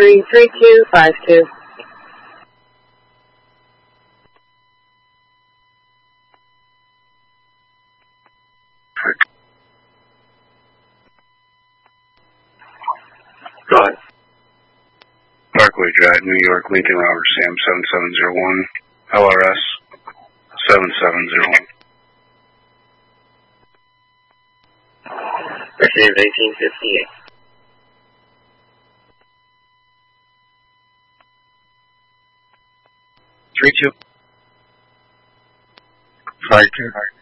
333252. Go ahead. Parkway Drive, New York, Lincoln Robert Sam 7701, LRS 7701. Birthday of 1858. 3252.